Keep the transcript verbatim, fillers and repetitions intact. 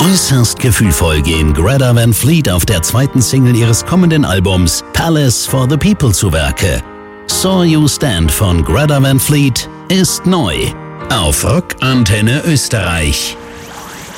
Äußerst gefühlvoll gehen Greta Van Fleet auf der zweiten Single ihres kommenden Albums Palace for the People zu Werke. Saw You Stand von Greta Van Fleet ist neu auf Rock Antenne Österreich.